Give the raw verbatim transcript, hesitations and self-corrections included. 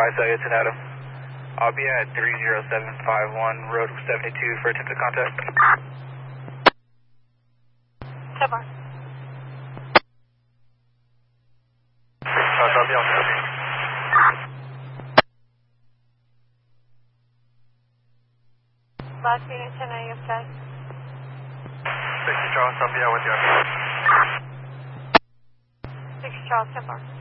five Celsius and Adam. I'll be at three zero seven five one, road seventy-two for attempted contact. ten bar. Uh, I'll be on seventy. Last unit ten A F K. six Charles, I'll be out with you. six Charles, ten bar.